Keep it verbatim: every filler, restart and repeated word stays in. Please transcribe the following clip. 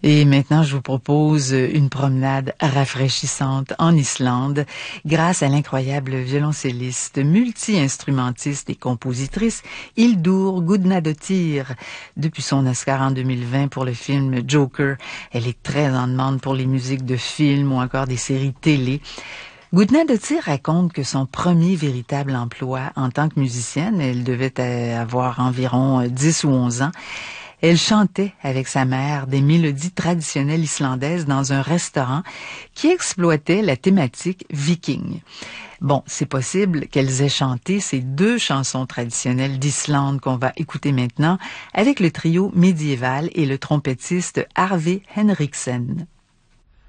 Et maintenant, je vous propose une promenade rafraîchissante en Islande grâce à l'incroyable violoncelliste, multi-instrumentiste et compositrice Hildur Gudnadottir. Depuis son Oscar en deux mille vingt pour le film Joker, elle est très en demande pour les musiques de films ou encore des séries télé. Gudnadottir raconte que son premier véritable emploi en tant que musicienne, elle devait avoir environ dix ou onze ans, elle chantait avec sa mère des mélodies traditionnelles islandaises dans un restaurant qui exploitait la thématique viking. Bon, c'est possible qu'elles aient chanté ces deux chansons traditionnelles d'Islande qu'on va écouter maintenant avec le trio médiéval et le trompettiste Arve Henriksen.